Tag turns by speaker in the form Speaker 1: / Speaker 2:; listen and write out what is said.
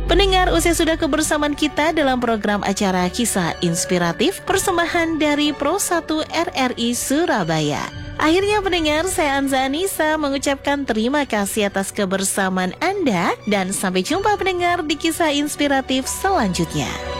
Speaker 1: Pendengar, usai sudah kebersamaan kita dalam program acara Kisah Inspiratif persembahan dari Pro 1 RRI Surabaya. Akhirnya pendengar, saya Anza Anissa mengucapkan terima kasih atas kebersamaan Anda dan sampai jumpa pendengar di Kisah Inspiratif selanjutnya.